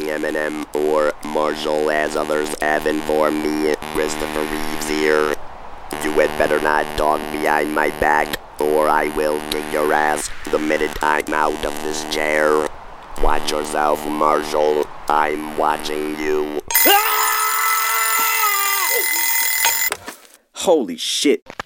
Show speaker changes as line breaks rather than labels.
Eminem or Marshall as others have informed me. Christopher Reeves here. You had better not talk behind my back, or I will kick your ass the minute I'm out of this chair. Watch yourself, Marshall. I'm watching you.
Holy shit.